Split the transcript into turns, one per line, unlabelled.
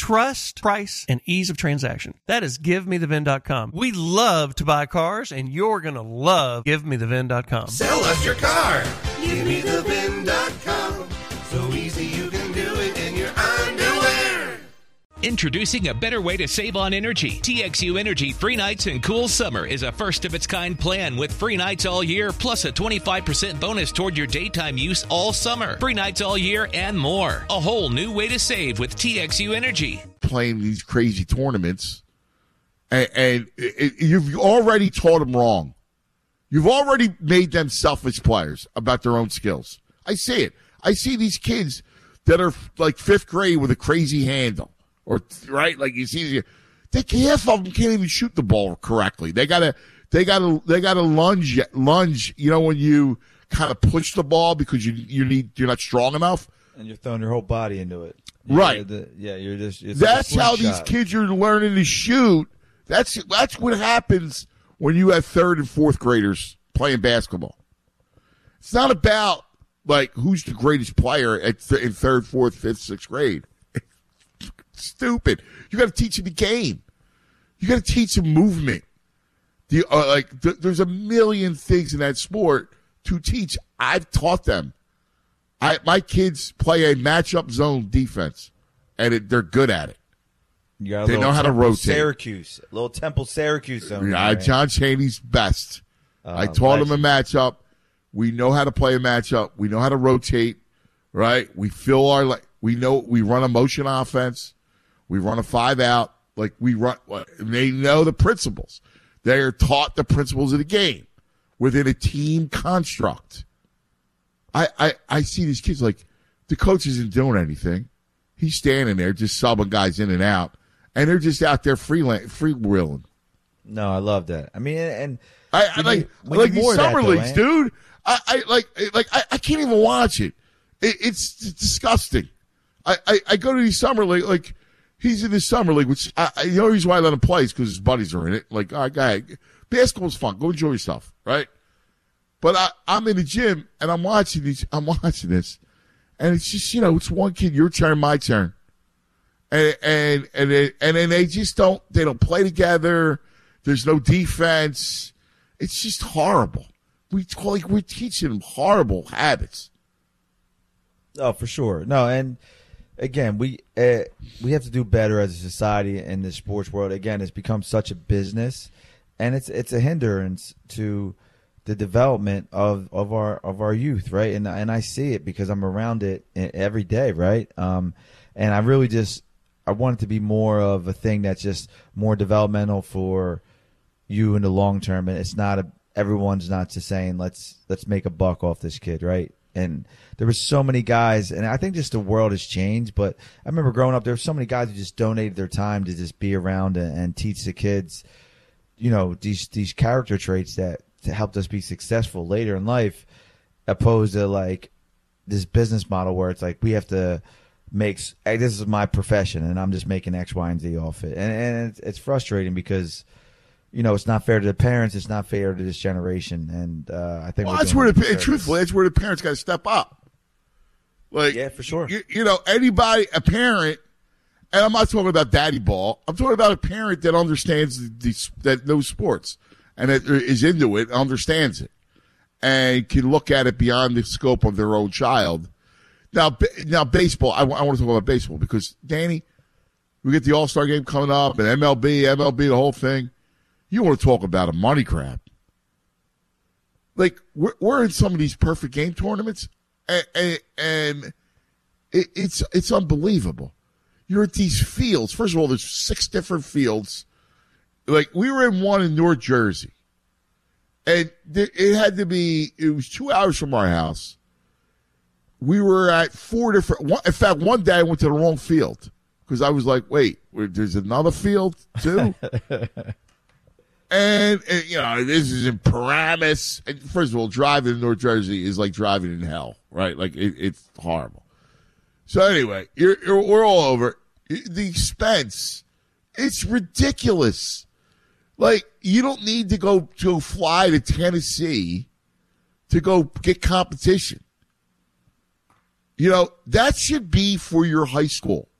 trust, price, and ease of transaction. That is GiveMeTheVin.com. We love to buy cars, and you're going to love GiveMeTheVin.com.
Sell us your car. GiveMeTheVin.com. So easy you can do it in your underwear.
Introducing a better way to save on energy. TXU Energy Free Nights and Cool Summer is a first-of-its-kind plan with free nights all year, plus a 25% bonus toward your daytime use all summer. Free nights all year and more. A whole new way to save with TXU Energy.
Playing these crazy tournaments, and you've already taught them wrong. You've already made them selfish players about their own skills. I see it. I see these kids that are like fifth grade with a crazy handle. Or right, like you see, half of them can't even shoot the ball correctly. They gotta lunge. You know, when you kind of push the ball because you're not strong enough,
and you're throwing your whole body into it.
Right.
You're just.
That's how these kids are learning to shoot. That's what happens when you have third and fourth graders playing basketball. It's not about like who's the greatest player in third, fourth, fifth, sixth grade. Stupid. You got to teach them the game. You got to teach them movement. There's a million things in that sport to teach. I've taught them. My kids play a matchup zone defense, and they're good at it. They know how to rotate.
Little Temple Syracuse zone.
Yeah, right? John Chaney's best. I taught him a matchup. We know how to play a matchup. We know how to rotate. Right? We run a motion offense. We run a 5-out. They know the principles. They are taught the principles of the game within a team construct. I see these kids like the coach isn't doing anything. He's standing there just subbing guys in and out, and they're just out there freewheeling.
No, I love that. I mean, and
I like these summer leagues, dude. I can't even watch it. It's disgusting. I go to these summer league, like he's in this summer league, which the only reason why I let him play is because his buddies are in it. Like, all right, guy, basketball's fun. Go enjoy yourself, right? But I'm in the gym and I'm watching this, and it's just it's one kid, your turn, my turn, and then they just don't play together. There's no defense. It's just horrible. We're teaching them horrible habits.
Oh, for sure. No, and again, we have to do better as a society in the sports world. Again, it's become such a business, and it's a hindrance to the development of our youth, right? And I see it because I'm around it every day, right? And I want it to be more of a thing that's just more developmental for you in the long term, and it's not everyone's not just saying let's make a buck off this kid, right? And there were so many guys, and I think just the world has changed, but I remember growing up, there were so many guys who just donated their time to just be around and teach the kids, these character traits that helped us be successful later in life, opposed to like this business model where it's like we have to this is my profession and I'm just making X, Y, and Z off it. And it's frustrating because it's not fair to the parents. It's not fair to this generation. And I think
truthfully, that's where the parents got to step up. Like,
yeah, for sure.
A parent, and I'm not talking about daddy ball. I'm talking about a parent that understands that knows sports and that is into it, understands it, and can look at it beyond the scope of their own child. Now baseball. I want to talk about baseball because Danny, we get the All-Star game coming up and MLB, the whole thing. You want to talk about a money grab. Like, we're in some of these perfect game tournaments, and it's unbelievable. You're at these fields. First of all, there's 6 different fields. Like, we were in one in North Jersey, and it was 2 hours from our house. We were at 4 different, in fact, one day I went to the wrong field because I was like, wait, there's another field too? And this is in Paramus. And first of all, driving in North Jersey is like driving in hell, right? Like it's horrible. So anyway, we're all over. The expense, it's ridiculous. Like, you don't need to go fly to Tennessee to go get competition. That should be for your high school.